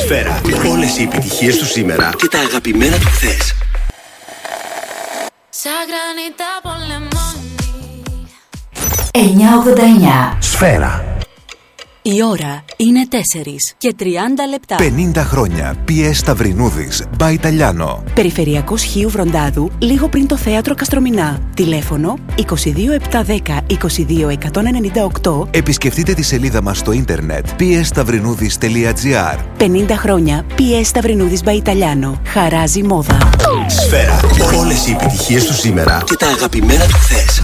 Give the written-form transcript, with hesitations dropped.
Σφαίρα. Όλες οι επιτυχίες του σήμερα και τα αγαπημένα του χθες. Σαγρανιτά πολεμόνι. 989. Σφαίρα. Η ώρα είναι 4 και 30 λεπτά. 50 χρόνια. PS Σταυρινούδης. By Italiano. Περιφερειακός Χίου Βροντάδου, λίγο πριν το θέατρο Καστρομηνά. Τηλέφωνο 22710 22198. Επισκεφτείτε τη σελίδα μας στο ίντερνετ psstαυρινούδης.gr. 50 χρόνια. PS Σταυρινούδης by Italiano. Χαράζει μόδα. Σφαίρα. Όλες οι επιτυχίες του σήμερα και τα αγαπημένα του χθες.